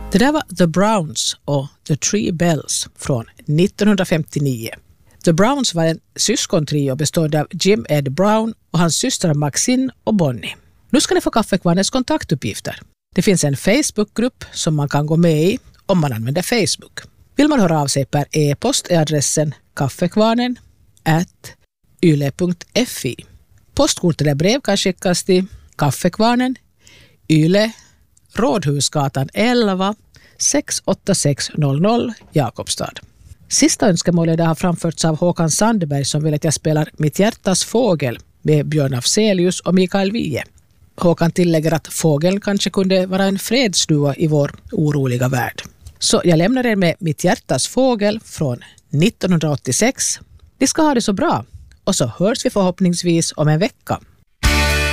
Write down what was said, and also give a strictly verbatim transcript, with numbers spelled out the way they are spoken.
Det där var The Browns och The Three Bells från nittonhundrafemtionio. The Browns var en syskontrio bestående av Jim Ed Brown och hans systrar Maxine och Bonnie. Nu ska ni få Kaffekvarnens kontaktuppgifter. Det finns en Facebookgrupp som man kan gå med i om man använder Facebook. Vill man höra av sig per e-post är adressen kaffekvarnen at yle punkt fi. Postkort eller brev kan skickas till Kaffekvarnen, Yle, Rådhusgatan elva, sex åtta sex noll noll, Jakobstad. Sista önskemålet har framförts av Håkan Sandberg som vill att jag spelar Mitt hjärtas fågel med Björn Afzelius och Mikael Wiehe. Håkan tillägger att fågeln kanske kunde vara en fredsdua i vår oroliga värld. Så jag lämnar er med Mitt hjärtas fågel från nittonhundraåttiosex. Ni ska ha det så bra och så hörs vi förhoppningsvis om en vecka.